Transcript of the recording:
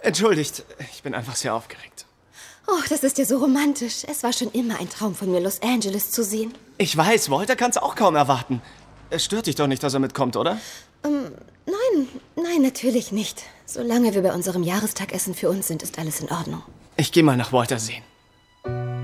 Entschuldigt, ich bin einfach sehr aufgeregt. Oh, das ist ja so romantisch. Es war schon immer ein Traum von mir, Los Angeles zu sehen. Ich weiß, Walter kann es auch kaum erwarten. Es stört dich doch nicht, dass er mitkommt, oder? Nein, natürlich nicht. Solange wir bei unserem Jahrestagessen für uns sind, ist alles in Ordnung. Ich gehe mal nach Walter sehen.